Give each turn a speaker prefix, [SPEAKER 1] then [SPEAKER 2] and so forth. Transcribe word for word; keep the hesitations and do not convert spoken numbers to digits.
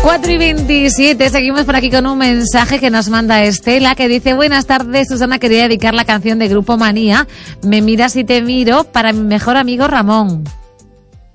[SPEAKER 1] cuatro y veintisiete, seguimos por aquí con un mensaje que nos manda Estela, que dice: buenas tardes, Susana, quería dedicar la canción de Grupo Manía, Me miras y te miro, para mi mejor amigo Ramón.